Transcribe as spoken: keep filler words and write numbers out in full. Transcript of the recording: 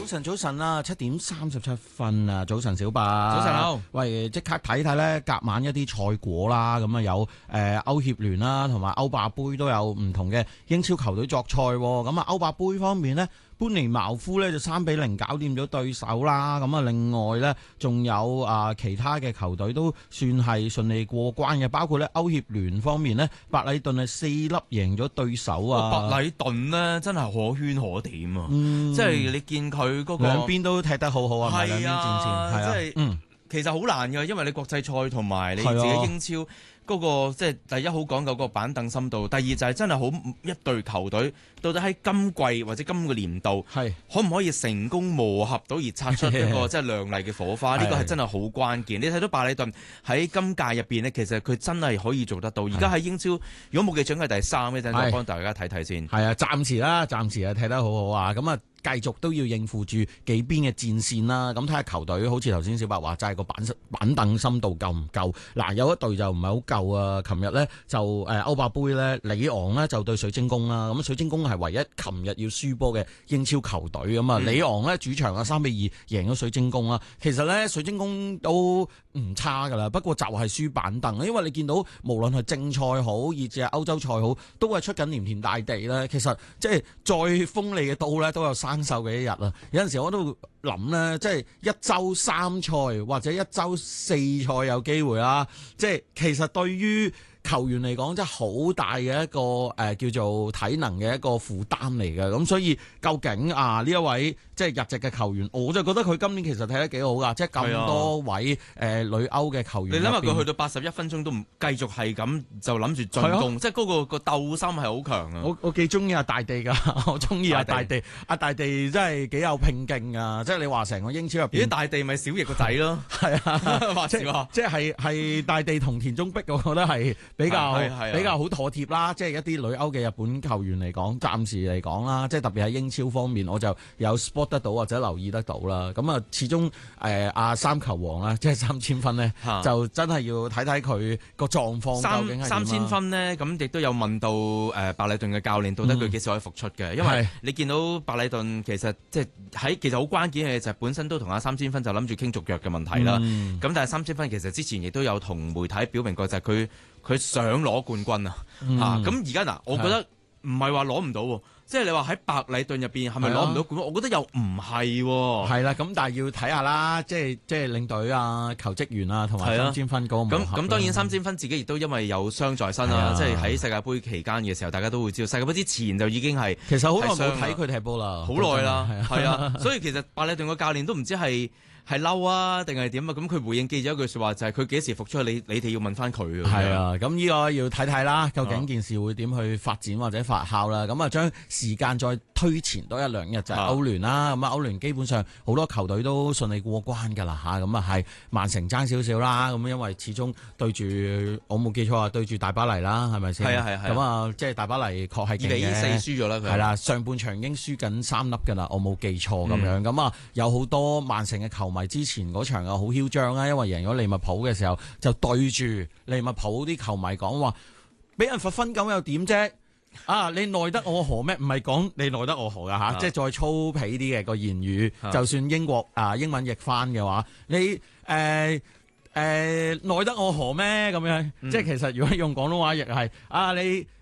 晨，早晨啊，七點三十七分啊，早晨小白， 早晨好。 喂，即刻睇睇咧，隔晚一啲賽果啦，咁啊有誒、呃、歐協聯啦，同埋歐霸杯都有唔同嘅英超球隊作賽。咁啊歐霸杯方面呢，般尼茅夫呢就三比零搞掂咗對手啦。咁啊另外呢，仲有啊其他嘅球隊都算係順利過關嘅，包括咧歐協聯方面呢，白禮頓係四粒贏咗對手啊。 白禮頓呢真係可圈可點啊！ 嗯、 即係你見佢嗰個兩邊都踢得好好啊， 係兩邊戰線係啊， 即係、 嗯、 其實好難㗎，因為你國際賽同埋你自己英超嗰、那個即係第一好講究個板凳深度，第二就係真係好一隊球隊到底喺今季或者今個年度係可唔可以成功磨合到而擦出一個即係亮麗嘅火花？呢個係真係好關鍵。你睇到白禮頓喺今屆入邊呢，其實佢真係可以做得到。而家喺英超，如果冇記錯係第三呢，陣再幫大家睇睇先。 係啊，暫時啦，暫時啊踢得好好啊，咁啊。繼續都要應付住幾邊嘅戰線啦，咁睇下球隊好似頭先小白話齋個板板凳深度夠唔夠？嗱，有一隊就唔係好夠啊！琴日呢，就誒歐霸杯呢，里昂呢就對水晶宮啦，咁水晶宮係唯一琴日要輸波嘅英超球隊咁啊！里昂呢主場啊三比二贏咗水晶宮啦。其實呢，水晶宮都唔差噶啦，不過就係輸板凳，因為你見到無論係正賽好，以至係歐洲賽好，都係出緊黏甜大地咧。其實即係再鋒利嘅刀咧，都有生鏽嘅一日啊！有陣時我都諗咧，即係一周三賽或者一周四賽有機會啦。即係其實對於球員嚟講，真係好大嘅一個誒、呃、叫做體能嘅一個負擔嚟嘅。咁所以究竟啊呢一位即係日籍嘅球員，我就覺得佢今年其實睇得幾好噶。即係咁多位誒、呃、女歐嘅球員， 你諗下佢去到八十一分鐘都唔繼續係咁就諗住進攻，啊、即係嗰、嗰個個鬥心係好強啊！ 我我幾中意阿大地噶，我中意阿大地，阿大地真係幾有拼勁啊！即係你話成個英超入邊， 大地咪小翼個仔咯，係啊， 即即係係大地同田中碧，我覺得係。比較比較好妥貼啦，即係一啲女歐嘅日本球員嚟講，暫時嚟講啦，即係特別喺英超方面，我就有 spot 得到或者留意得到啦。咁啊，始終誒阿三球王啦，即係三千分呢，就真係要睇睇佢個狀況究竟係點啊。三千分呢，咁亦都有問到誒白禮頓嘅教練，到底佢幾時可以復出嘅？嗯、因為你見到白禮頓其實即係喺其實好關鍵嘅就係本身都同阿三千分就諗住傾續約嘅問題啦。咁、嗯、但係三千分其實之前亦都有同媒體表明過，就係佢。佢想攞冠軍啊！嚇咁而家嗱，我覺得唔係話攞唔到喎，即係你話喺白禮頓入邊係咪攞唔到冠軍？我覺得又唔係喎。係啦，咁但係要睇下啦，即係即係領隊啊、球職員啊，同埋三千分嗰個磨合。咁咁當然三千分自己亦都因為有傷在身啦，即係喺世界盃期間嘅時候，大家都會知道世界盃之前就已經係其實好耐冇睇佢踢波啦，好耐啦，係啊，所以其實白禮頓個教練都唔知係。係嬲啊，定係點啊？咁佢回應記者一句説話就係佢幾時復出？你你哋要問翻佢。係啊，咁呢個要睇睇啦，究竟件事會點去發展或者發酵啦？咁啊，將時間再推前多一兩日就係歐聯啦。咁啊，歐聯基本上好多球隊都順利過關㗎啦嚇。咁啊係曼城爭少少啦。咁因為始終對住我冇記錯啊，對住大巴黎啦，係咪先？係啊係啊。咁啊，即係大巴黎確係二比四輸咗啦。佢係啦，上半場已經輸緊三粒㗎啦，我冇記錯咁樣。咁啊，有好多曼城嘅球迷。之前嗰場啊好囂張啊，因為贏咗利物浦嘅時候，就對住利物浦啲球迷講話，俾人罰分咁又點啫？啊，你奈得我何咩？唔係講你奈得我何噶吓，啊、即係再粗鄙啲嘅個言語，啊、就算英國啊英文譯翻嘅話，你誒誒奈得我何咩？咁樣，嗯、即係其實如果用廣東話譯係啊你。